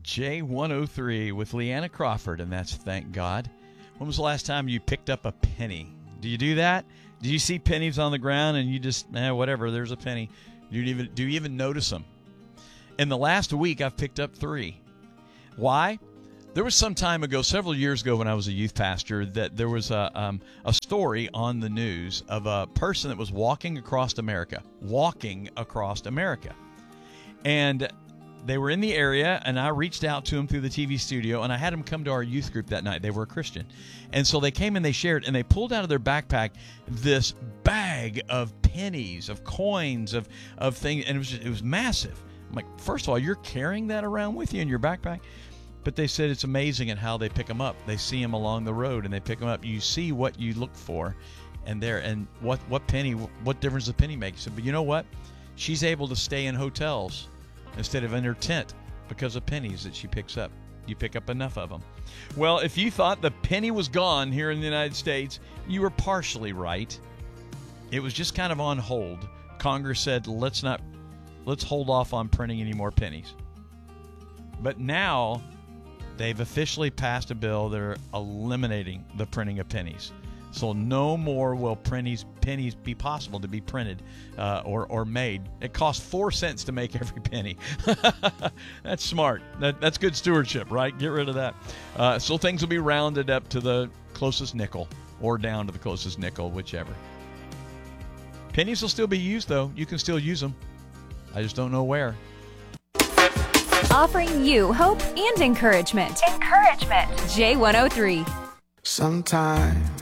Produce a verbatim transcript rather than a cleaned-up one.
J one oh three with Leanna Crawford, and that's Thank God. When was the last time you picked up a penny? Do you do that? Do you see pennies on the ground and you just, eh, whatever, there's a penny. Do you even, do you even notice them? In the last week, I've picked up three. Why? There was some time ago, several years ago when I was a youth pastor, that there was a, um, a story on the news of a person that was walking across America, walking across America. And they were in the area, and I reached out to them through the T V studio, and I had them come to our youth group that night. They were a Christian. And so they came and they shared, and they pulled out of their backpack this bag of pennies, of coins, of, of things, and it was just, it was massive. I'm like, first of all, you're carrying that around with you in your backpack? But they said it's amazing at how they pick them up. They see them along the road, and they pick them up. You see what you look for, and there, and what, what penny, what difference does a penny make? He said, but you know what? She's able to stay in hotels instead of in her tent because of pennies that she picks up. You pick up enough of them. Well, if you thought the penny was gone here in the United States, you were partially right. It was just kind of on hold. Congress said, let's not, let's hold off on printing any more pennies. But now they've officially passed a bill that are eliminating the printing of pennies. So no more will pennies pennies be possible to be printed uh, or or made. It costs four cents to make every penny. That's smart. That, that's good stewardship, right? Get rid of that. Uh, so things will be rounded up to the closest nickel or down to the closest nickel, whichever. Pennies will still be used, though. You can still use them. I just don't know where. Offering you hope and encouragement. Encouragement. J one oh three. Sometimes